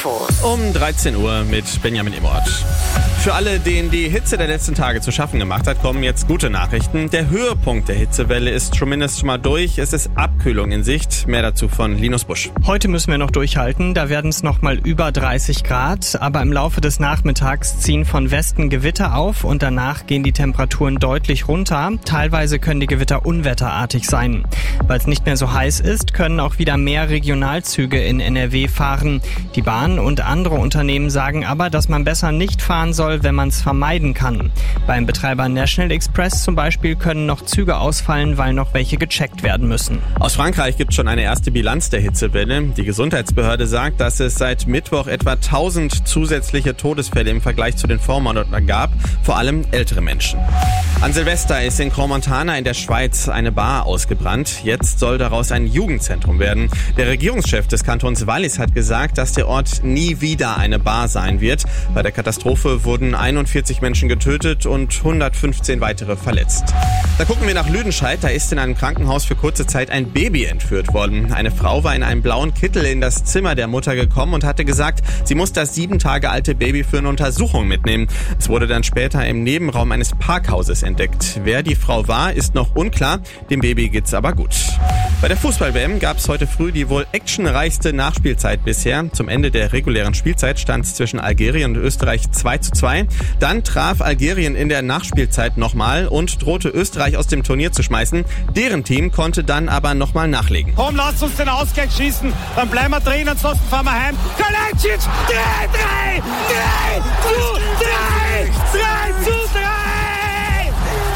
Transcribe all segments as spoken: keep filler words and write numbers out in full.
Infos. Um dreizehn Uhr mit Benjamin Ebert. Für alle, denen die Hitze der letzten Tage zu schaffen gemacht hat, kommen jetzt gute Nachrichten. Der Höhepunkt der Hitzewelle ist zumindest schon mal durch. Es ist Abkühlung in Sicht. Mehr dazu von Linus Busch. Heute müssen wir noch durchhalten. Da werden es noch mal über dreißig Grad. Aber im Laufe des Nachmittags ziehen von Westen Gewitter auf und danach gehen die Temperaturen deutlich runter. Teilweise können die Gewitter unwetterartig sein. Weil es nicht mehr so heiß ist, können auch wieder mehr Regionalzüge in N R W fahren. Die Bahn und andere Unternehmen sagen aber, dass man besser nicht fahren soll, wenn man es vermeiden kann. Beim Betreiber National Express zum Beispiel können noch Züge ausfallen, weil noch welche gecheckt werden müssen. Aus Frankreich gibt es schon eine erste Bilanz der Hitzewelle. Die Gesundheitsbehörde sagt, dass es seit Mittwoch etwa tausend zusätzliche Todesfälle im Vergleich zu den Vormonaten gab, vor allem ältere Menschen. An Silvester ist in Crans-Montana in der Schweiz eine Bar ausgebrannt. Jetzt soll daraus ein Jugendzentrum werden. Der Regierungschef des Kantons Wallis hat gesagt, dass der Ort nie wieder eine Bar sein wird. Bei der Katastrophe wurden einundvierzig Menschen getötet und hundertfünfzehn weitere verletzt. Da gucken wir nach Lüdenscheid. Da ist in einem Krankenhaus für kurze Zeit ein Baby entführt worden. Eine Frau war in einem blauen Kittel in das Zimmer der Mutter gekommen und hatte gesagt, sie muss das sieben Tage alte Baby für eine Untersuchung mitnehmen. Es wurde dann später im Nebenraum eines Parkhauses entdeckt. Wer die Frau war, ist noch unklar. Dem Baby geht's aber gut. Bei der Fußball-W M gab es heute früh die wohl actionreichste Nachspielzeit bisher. Zum Ende der regulären Spielzeit stand es zwischen Algerien und Österreich zwei zu zwei. Dann traf Algerien in der Nachspielzeit nochmal und drohte Österreich aus dem Turnier zu schmeißen. Deren Team konnte dann aber nochmal nachlegen. Komm, lasst uns den Ausgleich schießen, dann bleiben wir drin, ansonsten fahren wir heim. Kalajdzic, drei, drei, drei, zu, drei, drei zu drei.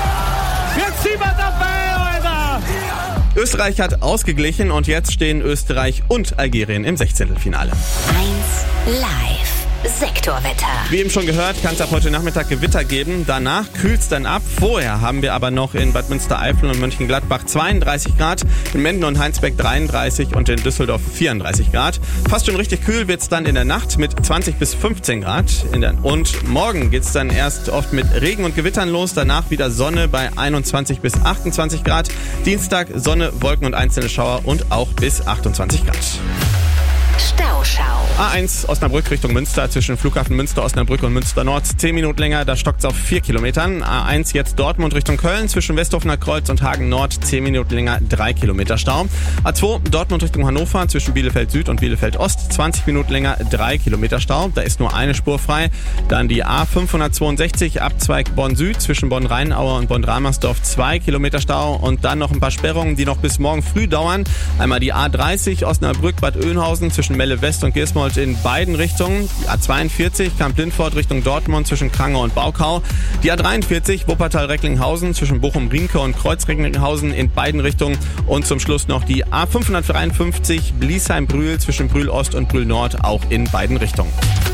Jetzt sind wir dabei, Alter. Österreich hat ausgeglichen und jetzt stehen Österreich und Algerien im Sechzehntelfinale. eins live. Sektorwetter. Wie eben schon gehört, kann es ab heute Nachmittag Gewitter geben. Danach kühlt es dann ab. Vorher haben wir aber noch in Bad Münstereifel und Mönchengladbach zweiunddreißig Grad, in Menden und Heinsberg dreiunddreißig und in Düsseldorf vierunddreißig Grad. Fast schon richtig kühl wird es dann in der Nacht mit zwanzig bis fünfzehn Grad. In der und morgen geht es dann erst oft mit Regen und Gewittern los. Danach wieder Sonne bei einundzwanzig bis achtundzwanzig Grad. Dienstag Sonne, Wolken und einzelne Schauer und auch bis achtundzwanzig Grad. Stauschau. A eins Osnabrück Richtung Münster zwischen Flughafen Münster, Osnabrück und Münster Nord. zehn Minuten länger, da stockt es auf vier Kilometern. A eins jetzt Dortmund Richtung Köln zwischen Westhofener Kreuz und Hagen Nord. zehn Minuten länger, drei Kilometer Stau. A zwei Dortmund Richtung Hannover zwischen Bielefeld Süd und Bielefeld Ost. zwanzig Minuten länger, drei Kilometer Stau. Da ist nur eine Spur frei. Dann die A fünfhundertzweiundsechzig Abzweig Bonn Süd zwischen Bonn-Rheinaue und Bonn-Ramersdorf. zwei Kilometer Stau. Und dann noch ein paar Sperrungen, die noch bis morgen früh dauern. Einmal die A dreißig Osnabrück-Bad Oeynhausen zwischen Melle West und Gismold in beiden Richtungen. Die A zweiundvierzig Kamp-Lindfort Richtung Dortmund zwischen Krange und Baukau. Die A dreiundvierzig Wuppertal-Recklinghausen zwischen Bochum-Rienke und Kreuz-Recklinghausen in beiden Richtungen. Und zum Schluss noch die A fünfhundertdreiundfünfzig Bliesheim-Brühl zwischen Brühl-Ost und Brühl-Nord auch in beiden Richtungen.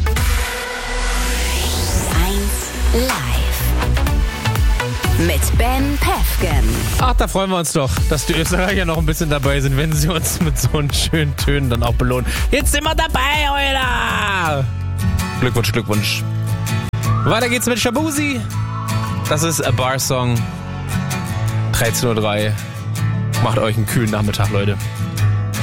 eins live. Mit Ben Pefken. Ach, da freuen wir uns doch, dass die Österreicher noch ein bisschen dabei sind, wenn sie uns mit so einen schönen Tönen dann auch belohnen. Jetzt sind wir dabei, Alter! Glückwunsch, Glückwunsch. Weiter geht's mit Shabuzi. Das ist A Bar Song. dreizehn Uhr drei. Macht euch einen kühlen Nachmittag, Leute.